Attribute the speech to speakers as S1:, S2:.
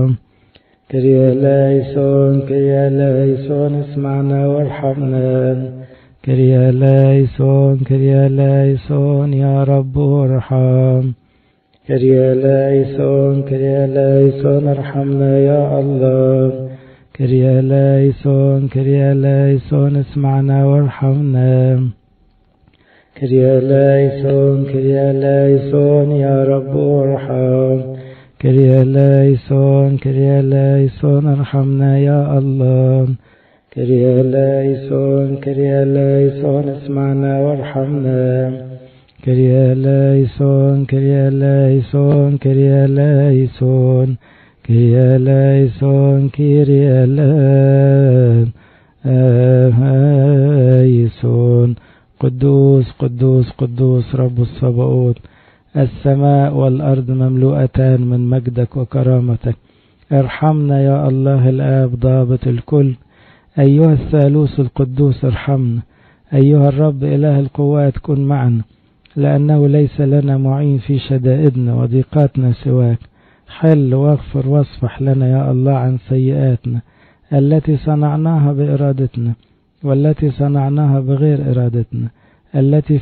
S1: كريا لايسون كريا لايسون اسمعنا وارحمنا. كريا لايسون كريا لايسون يا رب ارحم. كريا لايسون كريا لايسون ارحمنا يا الله. كريا لايسون كريا لايسون اسمعنا وارحمنا. كريا لايسون كريا لايسون يا رب ارحم. كريا لايسون كريا لايسون ارحمنا يا الله. كريا لايسون كريا لايسون اسمعنا وارحمنا. كريا لايسون كريا لايسون كريا لايسون كريا لايسون كريا لايسون. قدوس قدوس قدوس رب الصباؤوت، السماء والأرض مملوءتان من مجدك وكرامتك. ارحمنا يا الله الآب ضابط الكل. أيها الثالوث القدوس ارحمنا. أيها الرب إله القوات كن معنا، لأنه ليس لنا معين في شدائدنا وضيقاتنا سواك. حل واغفر واصفح لنا يا الله عن سيئاتنا التي صنعناها بإرادتنا والتي صنعناها بغير إرادتنا، التي